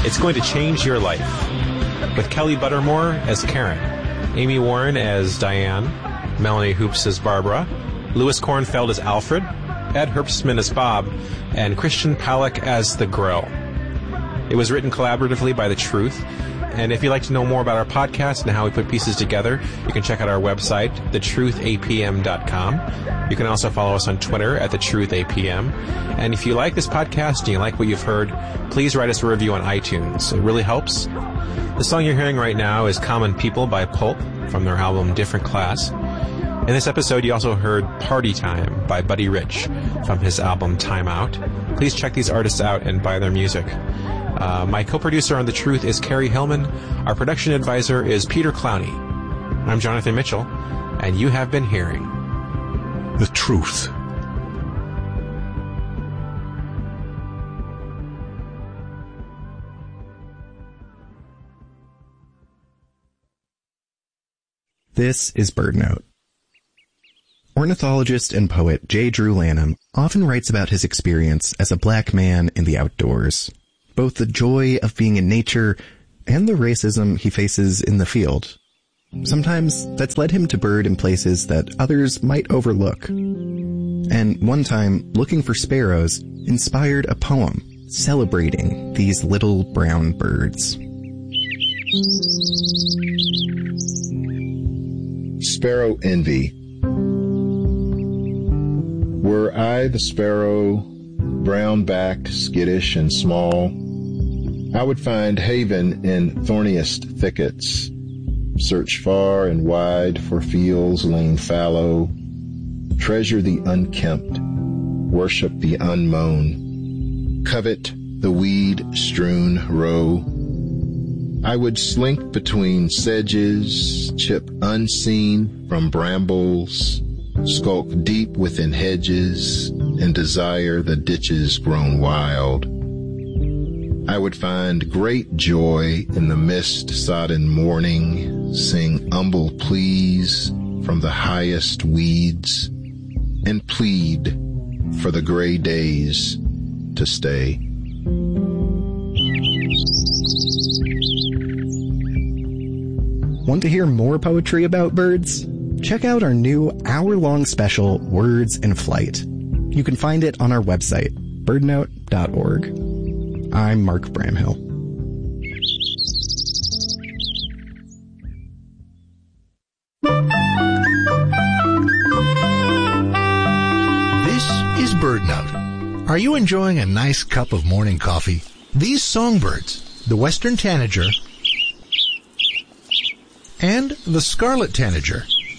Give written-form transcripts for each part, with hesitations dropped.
It's going to change your life. With Kelly Buttermore as Karen, Amy Warren as Diane, Melanie Hoops as Barbara, Louis Kornfeld as Alfred, Ed Herbstman as Bob, and Christian Palak as the Grill. It was written collaboratively by The Truth. And if you'd like to know more about our podcast and how we put pieces together, you can check out our website, thetruthapm.com. You can also follow us on Twitter at thetruthapm. And if you like this podcast and you like what you've heard, please write us a review on iTunes. It really helps. The song you're hearing right now is Common People by Pulp from their album Different Class. In this episode, you also heard Party Time by Buddy Rich from his album Time Out. Please check these artists out and buy their music. My co-producer on The Truth is Carrie Hillman. Our production advisor is Peter Clowney. I'm Jonathan Mitchell, and you have been hearing The Truth. This is BirdNote. Ornithologist and poet J. Drew Lanham often writes about his experience as a black man in the outdoors, both the joy of being in nature and the racism he faces in the field. Sometimes that's led him to bird in places that others might overlook. And one time, looking for sparrows inspired a poem celebrating these little brown birds. Sparrow Envy. Were I the sparrow, brown-backed, skittish, and small, I would find haven in thorniest thickets, search far and wide for fields lain fallow, treasure the unkempt, worship the unmown, covet the weed-strewn row. I would slink between sedges, chip unseen from brambles, skulk deep within hedges, and desire the ditches grown wild. I would find great joy in the mist-sodden morning, sing humble pleas from the highest weeds, and plead for the gray days to stay. Want to hear more poetry about birds? Check out our new hour-long special, Words in Flight. You can find it on our website, birdnote.org. I'm Mark Bramhill. This is BirdNote. Are you enjoying a nice cup of morning coffee? These songbirds, the western tanager and the scarlet tanager,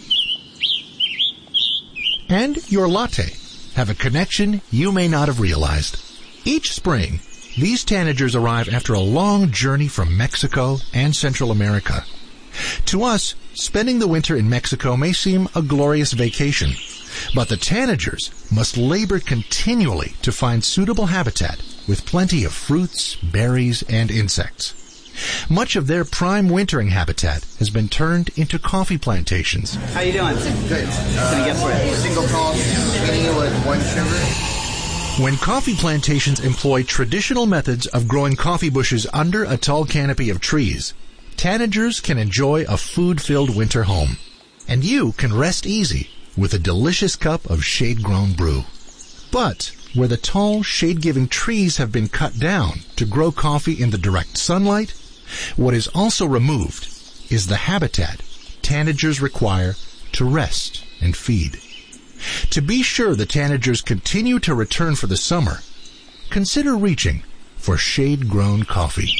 and your latte, have a connection you may not have realized. Each spring, these tanagers arrive after a long journey from Mexico and Central America. To us, spending the winter in Mexico may seem a glorious vacation, but the tanagers must labor continually to find suitable habitat with plenty of fruits, berries, and insects. Much of their prime wintering habitat has been turned into coffee plantations. How you doing? Good. Can I get for it? Single coffee, medium with one sugar. When coffee plantations employ traditional methods of growing coffee bushes under a tall canopy of trees, tanagers can enjoy a food-filled winter home. And you can rest easy with a delicious cup of shade-grown brew. But where the tall, shade-giving trees have been cut down to grow coffee in the direct sunlight, what is also removed is the habitat tanagers require to rest and feed. To be sure the tanagers continue to return for the summer, consider reaching for shade-grown coffee.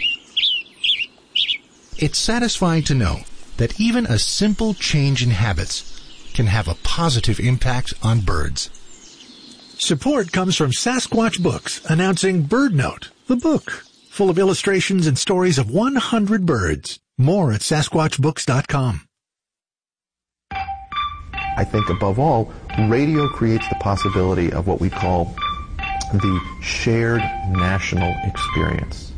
It's satisfying to know that even a simple change in habits can have a positive impact on birds. Support comes from Sasquatch Books, announcing BirdNote, the book, full of illustrations and stories of 100 birds. More at SasquatchBooks.com. I think above all, radio creates the possibility of what we call the shared national experience.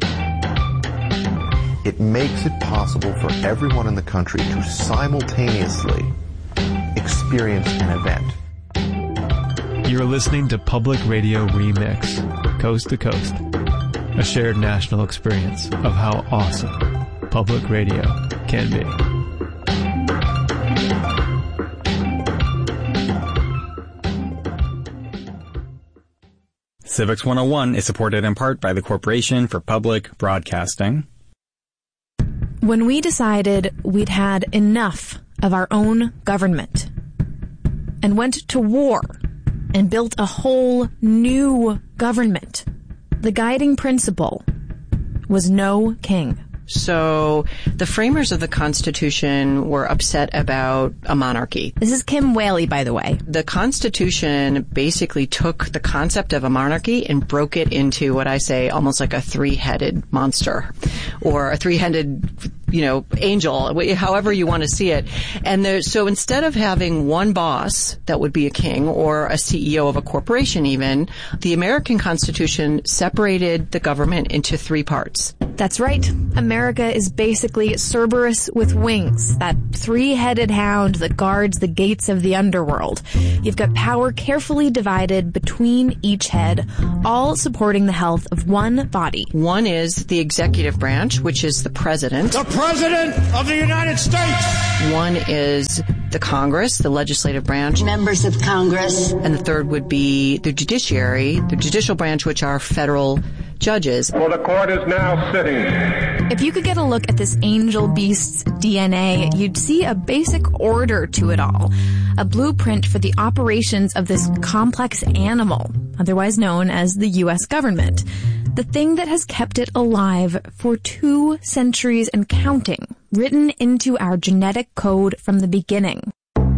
It makes it possible for everyone in the country to simultaneously experience an event. You're listening to Public Radio Remix, Coast to Coast. A shared national experience of how awesome public radio can be. Civics 101 is supported in part by the Corporation for Public Broadcasting. When we decided we'd had enough of our own government and went to war and built a whole new government, the guiding principle was no king. So the framers of the Constitution were upset about a monarchy. This is Kim Whaley, by the way. The Constitution basically took the concept of a monarchy and broke it into what I say almost like a three-headed monster or a three-headed, angel, however you want to see it. And so instead of having one boss that would be a king or a CEO of a corporation even, the American Constitution separated the government into three parts. That's right. America is basically Cerberus with wings, that three-headed hound that guards the gates of the underworld. You've got power carefully divided between each head, all supporting the health of one body. One is the executive branch, which is the president. The President of the United States! One is the Congress, the legislative branch. Members of Congress. And the third would be the judiciary, the judicial branch, which are federal judges. Well, the court is now sitting. If you could get a look at this angel beast's DNA, you'd see a basic order to it all. A blueprint for the operations of this complex animal, otherwise known as the U.S. government. The thing that has kept it alive for 2 centuries and counting, written into our genetic code from the beginning.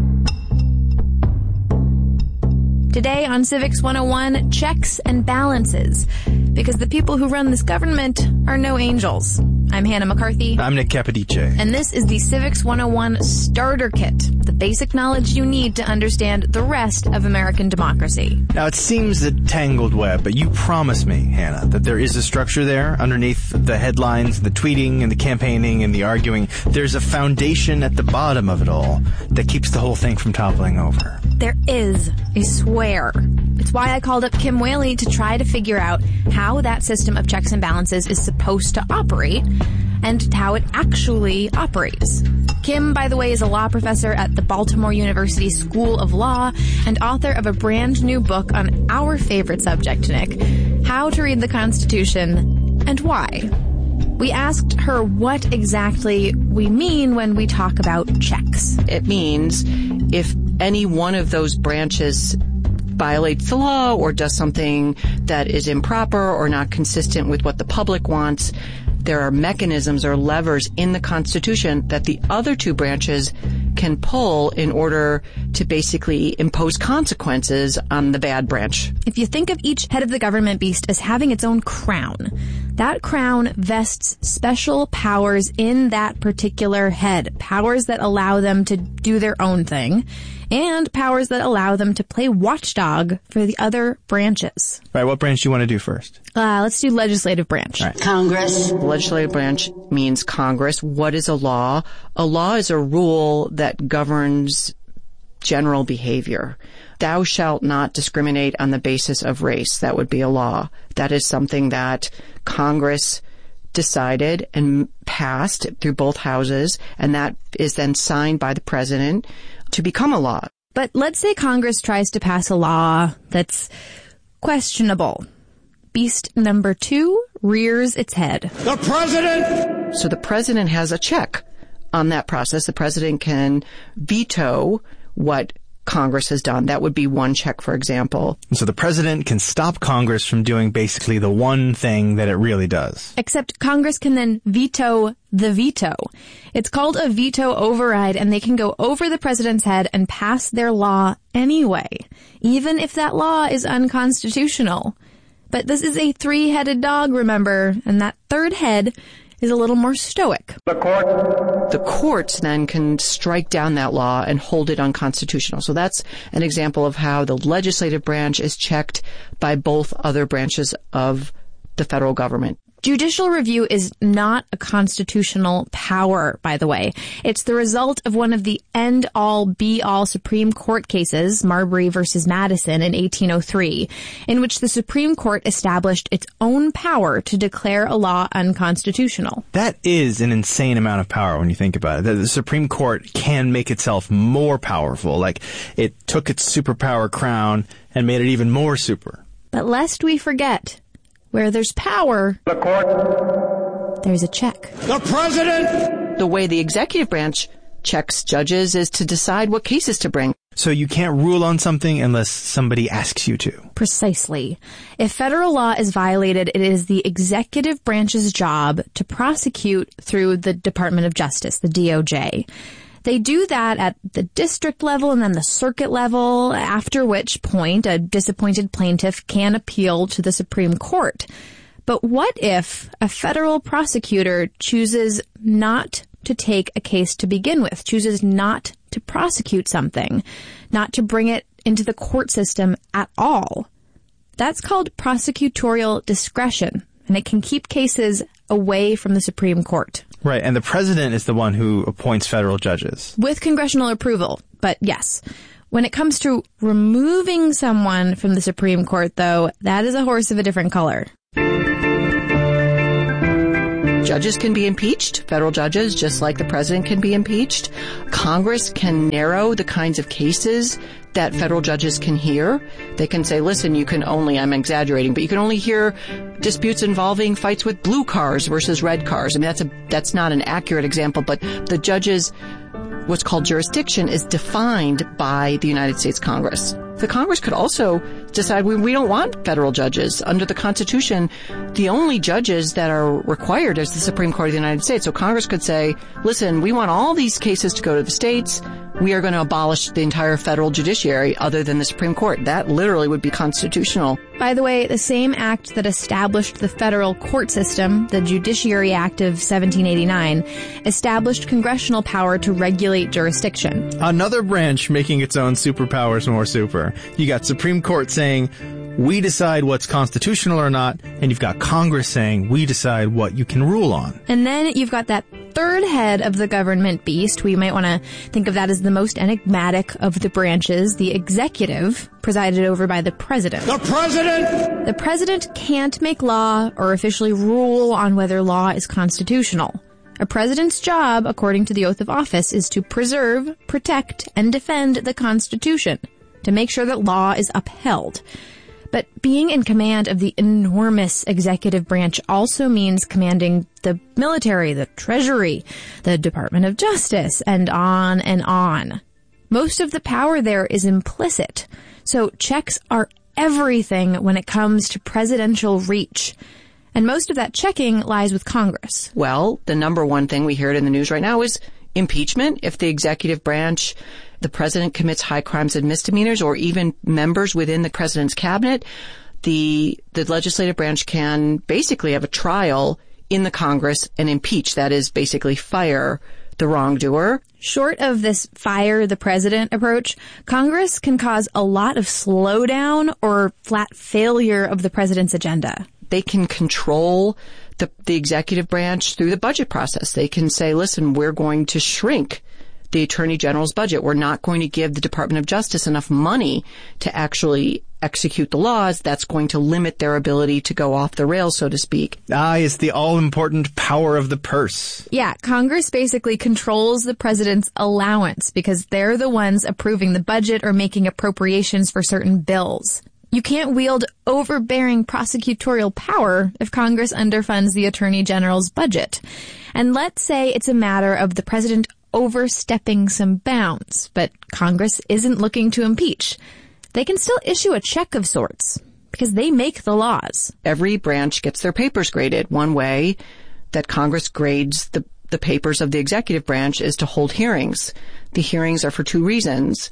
Today on Civics 101, checks and balances. Because the people who run this government are no angels. I'm Hannah McCarthy. I'm Nick Capodice. And this is the Civics 101 Starter Kit, the basic knowledge you need to understand the rest of American democracy. Now, it seems a tangled web, but you promise me, Hannah, that there is a structure there underneath the headlines, the tweeting and the campaigning and the arguing. There's a foundation at the bottom of it all that keeps the whole thing from toppling over. There is, I swear. It's why I called up Kim Whaley to try to figure out how that system of checks and balances is supposed to operate and how it actually operates. Kim, by the way, is a law professor at the Baltimore University School of Law and author of a brand new book on our favorite subject, Nick, How to Read the Constitution and Why. We asked her what exactly we mean when we talk about checks. It means if any one of those branches violates the law or does something that is improper or not consistent with what the public wants, there are mechanisms or levers in the Constitution that the other 2 branches can pull in order to basically impose consequences on the bad branch. If you think of each head of the government beast as having its own crown, that crown vests special powers in that particular head, powers that allow them to do their own thing, and powers that allow them to play watchdog for the other branches. Right, what branch do you want to do first? Let's do legislative branch. Right. Congress. The legislative branch means Congress. What is a law? A law is a rule that governs general behavior. Thou shalt not discriminate on the basis of race. That would be a law. That is something that Congress decided and passed through both houses, and that is then signed by the president to become a law. But let's say Congress tries to pass a law that's questionable. Beast number 2 rears its head. The president! So the president has a check on that process. The president can veto what Congress has done. That would be one check, for example. And so the president can stop Congress from doing basically the one thing that it really does. Except Congress can then veto the veto. It's called a veto override, and they can go over the president's head and pass their law anyway, even if that law is unconstitutional. But this is a 3-headed dog, remember, and that third head is a little more stoic. The courts then can strike down that law and hold it unconstitutional. So that's an example of how the legislative branch is checked by both other branches of the federal government. Judicial review is not a constitutional power, by the way. It's the result of one of the end-all, be-all Supreme Court cases, Marbury versus Madison in 1803, in which the Supreme Court established its own power to declare a law unconstitutional. That is an insane amount of power when you think about it. The Supreme Court can make itself more powerful. Like, it took its superpower crown and made it even more super. But lest we forget, where there's power, The court. There's a check. The president. The way the executive branch checks judges is to decide what cases to bring. So you can't rule on something unless somebody asks you to. Precisely. If federal law is violated, it is the executive branch's job to prosecute through the Department of Justice, the DOJ. They do that at the district level and then the circuit level, after which point a disappointed plaintiff can appeal to the Supreme Court. But what if a federal prosecutor chooses not to take a case to begin with, chooses not to prosecute something, not to bring it into the court system at all? That's called prosecutorial discretion, and it can keep cases away from the Supreme Court. Right, and the president is the one who appoints federal judges. With congressional approval, but yes. When it comes to removing someone from the Supreme Court, though, that is a horse of a different color. Judges can be impeached, federal judges, just like the president can be impeached. Congress can narrow the kinds of cases that federal judges can hear. They can say, listen, you can only, I'm exaggerating, but you can only hear disputes involving fights with blue cars versus red cars. I mean, that's not an accurate example, but the judges, what's called jurisdiction, is defined by the United States Congress. The Congress could also decide we don't want federal judges. Under the Constitution, the only judges that are required is the Supreme Court of the United States. So Congress could say, listen, we want all these cases to go to the states. We are going to abolish the entire federal judiciary other than the Supreme Court. That literally would be constitutional. By the way, the same act that established the federal court system, the Judiciary Act of 1789, established congressional power to regulate jurisdiction. Another branch making its own superpowers more super. You got Supreme Court saying, we decide what's constitutional or not, and you've got Congress saying, we decide what you can rule on. And then you've got that third head of the government beast. We might want to think of that as the most enigmatic of the branches, the executive, presided over by the president. The president! The president can't make law or officially rule on whether law is constitutional. A president's job, according to the oath of office, is to preserve, protect, and defend the Constitution, to make sure that law is upheld. But being in command of the enormous executive branch also means commanding the military, the Treasury, the Department of Justice, and on and on. Most of the power there is implicit, so checks are everything when it comes to presidential reach. And most of that checking lies with Congress. Well, the number one thing we hear it in the news right now is impeachment. If the executive branch, the president commits high crimes and misdemeanors, or even members within the president's cabinet, the legislative branch can basically have a trial in the Congress and impeach. That is basically fire the wrongdoer. Short of this fire the president approach, Congress can cause a lot of slowdown or flat failure of the president's agenda. They can control the executive branch through the budget process. They can say, listen, we're going to shrink the Attorney General's budget. We're not going to give the Department of Justice enough money to actually execute the laws. That's going to limit their ability to go off the rails, so to speak. It's the all-important power of the purse. Yeah, Congress basically controls the president's allowance because they're the ones approving the budget or making appropriations for certain bills. You can't wield overbearing prosecutorial power if Congress underfunds the Attorney General's budget. And let's say it's a matter of the president overstepping some bounds, but Congress isn't looking to impeach. They can still issue a check of sorts because they make the laws. Every branch gets their papers graded. One way that Congress grades the papers of the executive branch is to hold hearings. The hearings are for two reasons.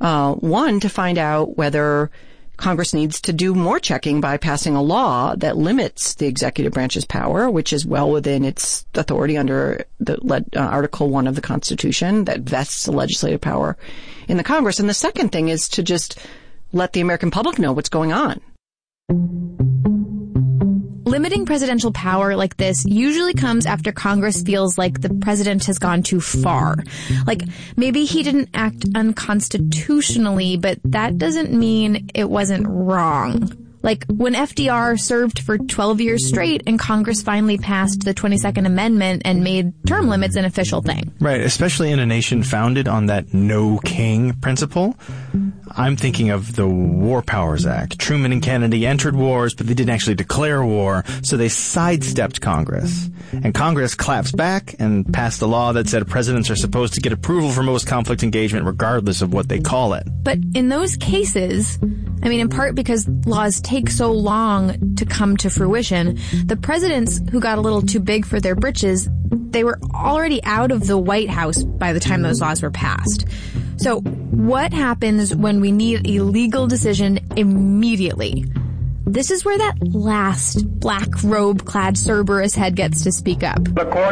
One, to find out whether Congress needs to do more checking by passing a law that limits the executive branch's power, which is well within its authority under the Article 1 of the Constitution that vests the legislative power in the Congress. And the second thing is to just let the American public know what's going on. limiting presidential power like this usually comes after Congress feels like the president has gone too far. Like, maybe he didn't act unconstitutionally, but that doesn't mean it wasn't wrong. Like when FDR served for 12 years straight and Congress finally passed the 22nd Amendment and made term limits an official thing. Right, especially in a nation founded on that no king principle. I'm thinking of the War Powers Act. Truman and Kennedy entered wars, but they didn't actually declare war, so they sidestepped Congress. And Congress claps back and passed a law that said presidents are supposed to get approval for most conflict engagement regardless of what they call it. But in those cases, I mean, in part because laws take so long to come to fruition, the presidents who got a little too big for their britches, they were already out of the White House by the time those laws were passed. So what happens when we need a legal decision immediately? This is where that last black robe-clad Cerberus head gets to speak up.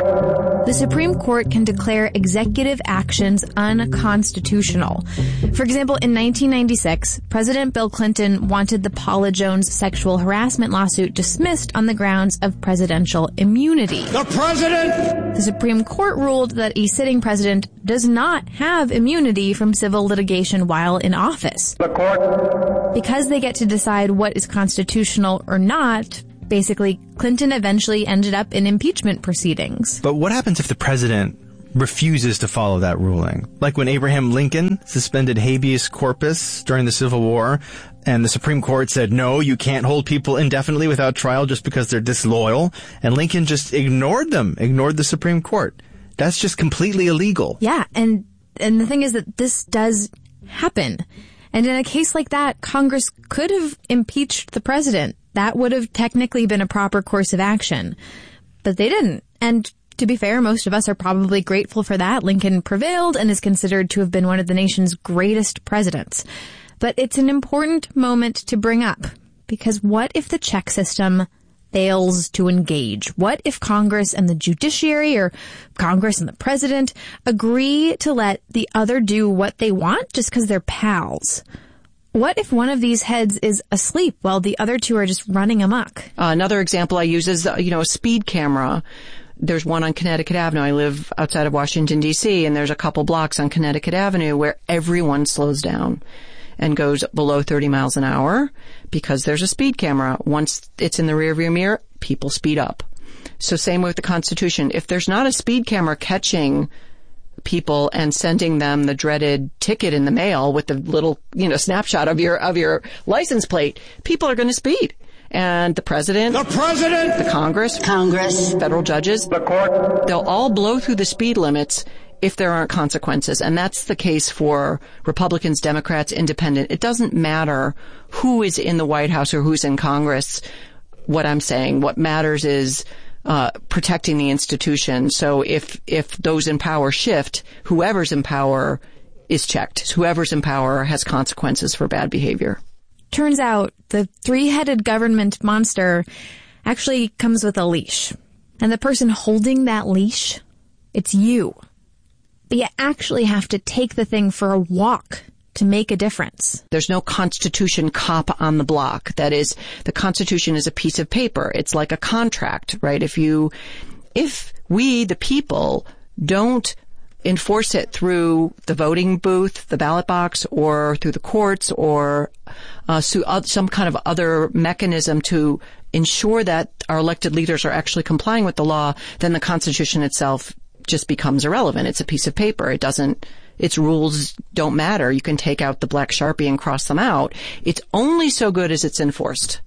The Supreme Court can declare executive actions unconstitutional. For example, in 1996, President Bill Clinton wanted the Paula Jones sexual harassment lawsuit dismissed on the grounds of presidential immunity. The president! The Supreme Court ruled that a sitting president does not have immunity from civil litigation while in office. Because they get to decide what is constitutional or not, basically, Clinton eventually ended up in impeachment proceedings. But what happens if the president refuses to follow that ruling? Like when Abraham Lincoln suspended habeas corpus during the Civil War, and the Supreme Court said, no, you can't hold people indefinitely without trial just because they're disloyal, and Lincoln just ignored the Supreme Court. That's just completely illegal. Yeah, and the thing is that this does happen. And in a case like that, Congress could have impeached the president. That would have technically been a proper course of action. But they didn't. And to be fair, most of us are probably grateful for that. Lincoln prevailed and is considered to have been one of the nation's greatest presidents. But it's an important moment to bring up. Because what if the check system fails to engage? What if Congress and the judiciary, or Congress and the president, agree to let the other do what they want just because they're pals? What if one of these heads is asleep while the other two are just running amok? Another example I use is, a speed camera. There's one on Connecticut Avenue. I live outside of Washington, D.C., and there's a couple blocks on Connecticut Avenue where everyone slows down and goes below 30 miles an hour because there's a speed camera. Once it's in the rearview mirror, people speed up. So same with the Constitution. If there's not a speed camera catching people and sending them the dreaded ticket in the mail with the little, snapshot of your license plate, people are going to speed. And the president, the Congress, federal judges, the court, they'll all blow through the speed limits if there aren't consequences. And that's the case for Republicans, Democrats, Independent. It doesn't matter who is in the White House or who's in Congress. What I'm saying, what matters is protecting the institution. So if those in power shift, whoever's in power is checked. Whoever's in power has consequences for bad behavior. Turns out the three-headed government monster actually comes with a leash. And the person holding that leash, it's you. But you actually have to take the thing for a walk to make a difference. There's no Constitution cop on the block. That is, the Constitution is a piece of paper. It's like a contract, right? If we, the people, don't enforce it through the voting booth, the ballot box, or through the courts, or some kind of other mechanism to ensure that our elected leaders are actually complying with the law, then the Constitution itself just becomes irrelevant. It's a piece of paper. Its rules don't matter. You can take out the black Sharpie and cross them out. It's only so good as it's enforced.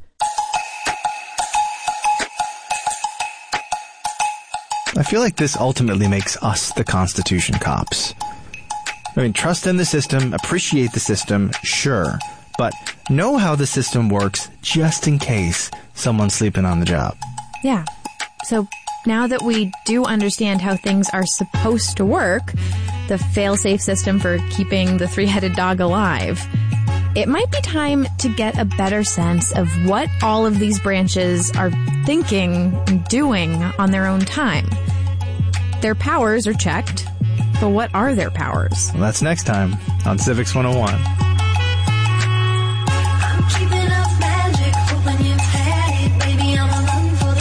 I feel like this ultimately makes us the Constitution cops. I mean, trust in the system, appreciate the system, sure, but know how the system works just in case someone's sleeping on the job. Yeah. So now that we do understand how things are supposed to work, the fail-safe system for keeping the three-headed dog alive, it might be time to get a better sense of what all of these branches are thinking and doing on their own time. Their powers are checked, but what are their powers? Well, that's next time on Civics 101. I'm keeping up magic, hoping you've had it. Baby, I'm a run for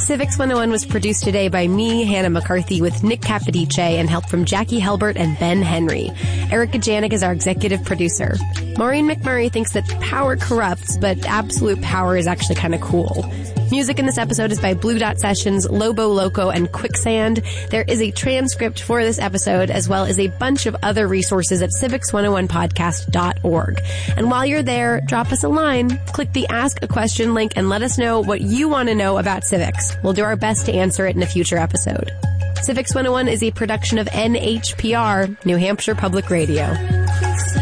Civics 101 was produced today by me, Hannah McCarthy, with Nick Capodice and help from Jackie Helbert and Ben Henry. Erica Janik is our executive producer. Maureen McMurray thinks that power corrupts, but absolute power is actually kind of cool. Music in this episode is by Blue Dot Sessions, Lobo Loco, and Quicksand. There is a transcript for this episode, as well as a bunch of other resources at civics101podcast.org. And while you're there, drop us a line, click the Ask a Question link, and let us know what you want to know about civics. We'll do our best to answer it in a future episode. Civics 101 is a production of NHPR, New Hampshire Public Radio.